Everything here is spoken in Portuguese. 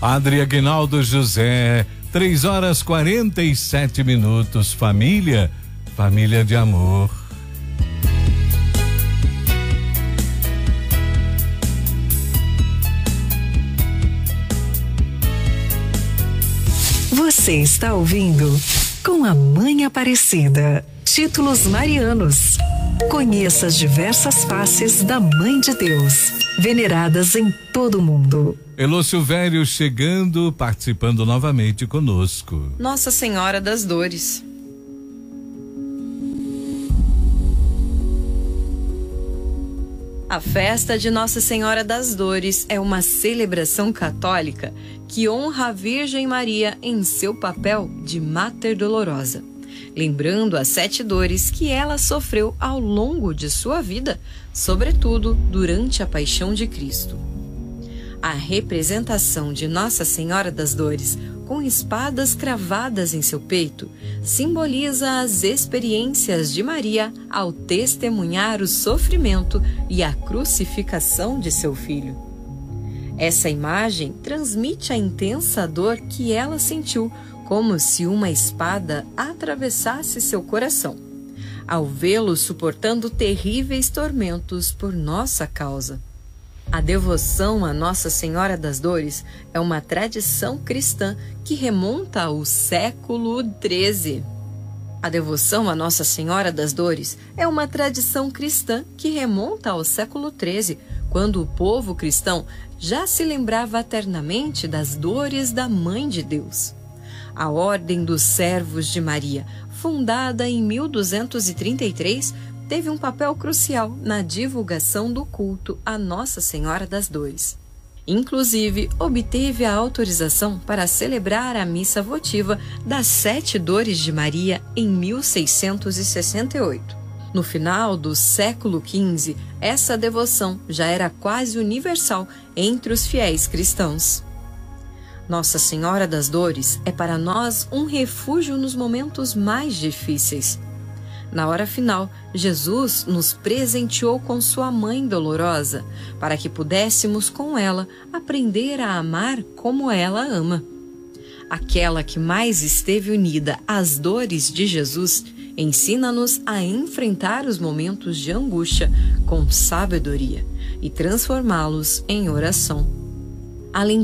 Adri Aguinaldo José, 3h47. Família de amor. Você está ouvindo Com a Mãe Aparecida. Títulos marianos. Conheça as diversas faces da Mãe de Deus, veneradas em todo o mundo. Elô Silvério chegando, participando novamente conosco. Nossa Senhora das Dores. A festa de Nossa Senhora das Dores é uma celebração católica que honra a Virgem Maria em seu papel de Mater Dolorosa, lembrando as 7 dores que ela sofreu ao longo de sua vida, sobretudo durante a Paixão de Cristo. A representação de Nossa Senhora das Dores, com espadas cravadas em seu peito, simboliza as experiências de Maria ao testemunhar o sofrimento e a crucificação de seu filho. Essa imagem transmite a intensa dor que ela sentiu, como se uma espada atravessasse seu coração, ao vê-lo suportando terríveis tormentos por nossa causa. A devoção a Nossa Senhora das Dores é uma tradição cristã que remonta ao século XIII. A devoção a Nossa Senhora das Dores é uma tradição cristã que remonta ao século XIII, quando o povo cristão já se lembrava eternamente das dores da Mãe de Deus. A Ordem dos Servos de Maria, fundada em 1233, teve um papel crucial na divulgação do culto a Nossa Senhora das Dores. Inclusive, obteve a autorização para celebrar a missa votiva das 7 Dores de Maria em 1668. No final do século XV, essa devoção já era quase universal entre os fiéis cristãos. Nossa Senhora das Dores é para nós um refúgio nos momentos mais difíceis. Na hora final, Jesus nos presenteou com sua Mãe dolorosa, para que pudéssemos com ela aprender a amar como ela ama. Aquela que mais esteve unida às dores de Jesus, ensina-nos a enfrentar os momentos de angústia com sabedoria e transformá-los em oração. Além